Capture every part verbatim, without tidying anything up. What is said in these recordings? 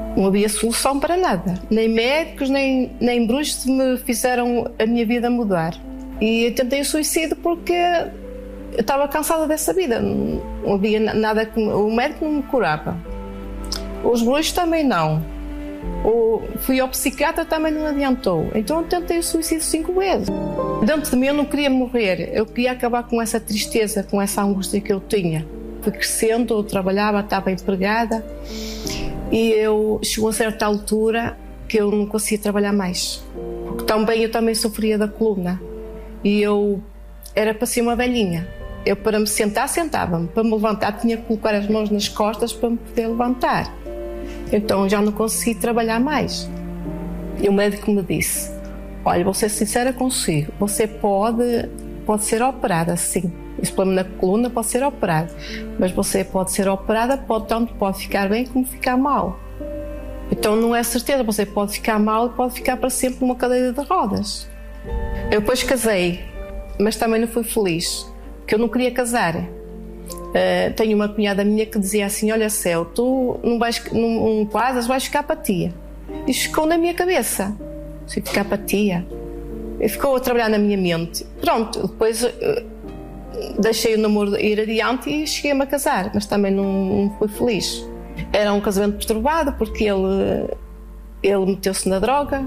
Não havia solução para nada. Nem médicos, nem, nem bruxos me fizeram a minha vida mudar. E eu tentei o suicídio porque eu estava cansada dessa vida. Não havia nada que... O médico não me curava. Os bruxos também não. O, fui ao psiquiatra, também não adiantou. Então eu tentei o suicídio cinco vezes. Dentro de mim eu não queria morrer. Eu queria acabar com essa tristeza, com essa angústia que eu tinha. Fui crescendo, eu trabalhava, estava empregada. E eu chegou a certa altura que eu não conseguia trabalhar mais. Porque também eu também sofria da coluna. E eu era para ser uma velhinha. Eu, para me sentar, sentava-me. Para me levantar, tinha que colocar as mãos nas costas para me poder levantar. Então já não consegui trabalhar mais. E o médico me disse: olha, vou ser sincera consigo, você pode, pode ser operada, sim. Esse problema na coluna pode ser operado, mas você pode ser operada, pode, tanto pode ficar bem como ficar mal. Então não é certeza, você pode ficar mal e pode ficar para sempre numa cadeira de rodas. Eu depois casei, mas também não fui feliz, porque eu não queria casar. Uh, tenho uma cunhada minha que dizia assim: olha, Céu, tu não vais, não, não quadras, vais ficar para tia. Isto ficou na minha cabeça, se ficar para tia. E ficou a trabalhar na minha mente. Pronto, depois uh, deixei o namoro ir adiante e cheguei-me a casar, mas também não, não fui feliz. Era um casamento perturbado porque ele, ele meteu-se na droga,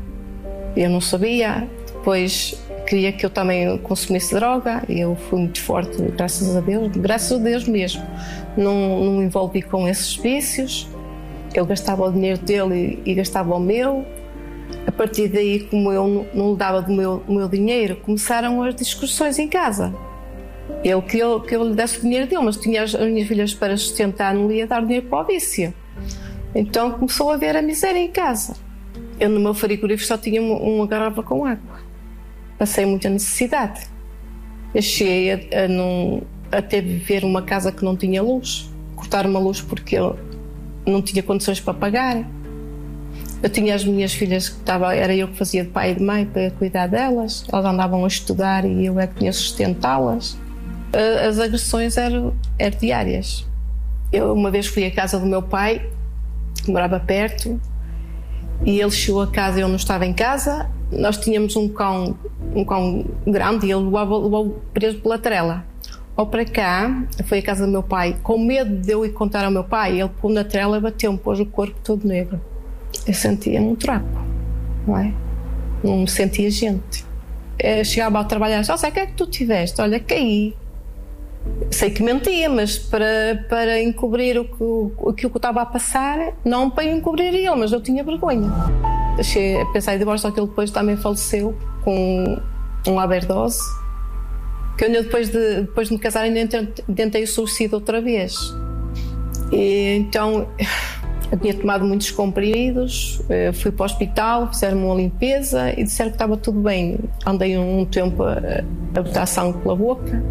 eu não sabia. Depois queria que eu também consumisse droga e eu fui muito forte, graças a Deus, graças a Deus mesmo. Não, não me envolvi com esses vícios. Eu gastava o dinheiro dele e, e gastava o meu. A partir daí, como eu não, não lhe dava do meu, do meu dinheiro, começaram as discussões em casa. Ele que eu, que eu lhe desse o dinheiro dele, mas tinha as, as minhas filhas para sustentar, não ia dar dinheiro para o vício. Então começou a haver a miséria em casa. Eu no meu frigorífico só tinha uma, uma garrafa com água. Passei muita necessidade. Eu cheguei a, a, não, a ter de viver uma casa que não tinha luz. Cortar uma luz porque eu não tinha condições para pagar. Eu tinha as minhas filhas, que estava, era eu que fazia de pai e de mãe para cuidar delas. Elas andavam a estudar e eu é que tinha sustentá-las. As agressões eram, eram diárias. Eu uma vez fui à casa do meu pai, que morava perto, e ele chegou a casa e eu não estava em casa. Nós tínhamos um cão, um cão grande e ele levou preso pela trela. Ao para cá, foi à casa do meu pai, com medo de eu ir contar ao meu pai, ele pôs na trela e bateu-me, pôs o corpo todo negro. Eu sentia-me um trapo, não é? Não me sentia gente. Eu chegava ao trabalho e disse: o que é que tu tiveste? Olha, caí. Sei que mentia, mas para, para encobrir o que, o que eu estava a passar, não para encobrir ele, mas eu tinha vergonha. Deixei a pensar em divórcio, só que ele depois também faleceu com um overdose. Que eu depois de, depois de me casar ainda tentei o suicídio outra vez. E, então eu tinha tomado muitos comprimidos, fui para o hospital, fizeram-me uma limpeza e disseram que estava tudo bem. Andei um tempo a, a botar sangue pela boca.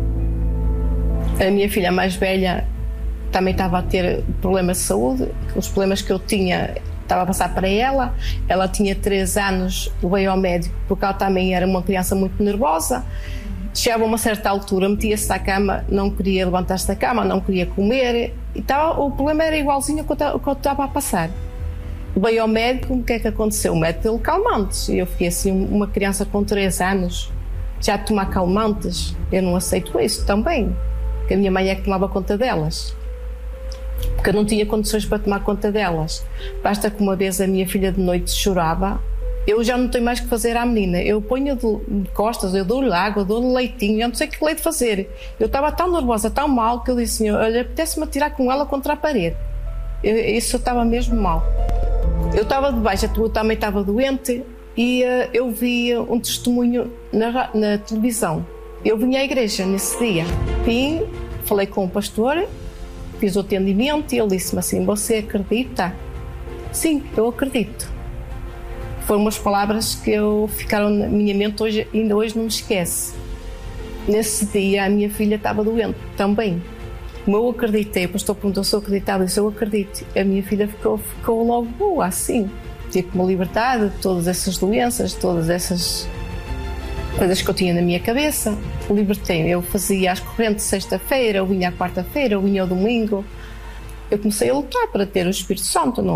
A minha filha mais velha também estava a ter problemas de saúde. Os problemas que eu tinha estava a passar para ela. Ela tinha três anos, veio ao médico porque ela também era uma criança muito nervosa. Chegava a uma certa altura, metia-se à cama, não queria levantar-se da cama, não queria comer. E estava, o problema era igualzinho ao que eu estava a passar. Veio ao médico, o que é que aconteceu? O médico deu calmantes. E eu fiquei assim, uma criança com três anos, já a tomar calmantes. Eu não aceito isso também. Porque a minha mãe é que tomava conta delas. Porque eu não tinha condições para tomar conta delas. Basta que uma vez a minha filha de noite chorava, eu já não tenho mais que fazer à menina. Eu ponho de costas, eu dou-lhe água, dou-lhe leitinho, eu não sei que leite fazer. Eu estava tão nervosa, tão mal, que eu disse: olha, apetece-me atirar com ela contra a parede. Eu, isso eu estava mesmo mal. Eu estava de baixo, eu também estava doente, e uh, eu vi um testemunho na, na televisão. Eu vim à igreja nesse dia. Vim, falei com o pastor, fiz o atendimento e ele disse-me assim: você acredita? Sim, eu acredito. Foram umas palavras que eu, ficaram na minha mente, hoje, ainda hoje não me esquece. Nesse dia a minha filha estava doente também. Como eu acreditei, o pastor perguntou se eu acreditava, eu disse: eu acredito. A minha filha ficou, ficou logo boa, assim. Tive que me libertar de todas essas doenças, de todas essas coisas que eu tinha na minha cabeça. Libertei-me. Eu fazia as correntes sexta-feira, eu vinha à quarta-feira, eu vinha ao domingo. Eu comecei a lutar para ter o Espírito Santo, não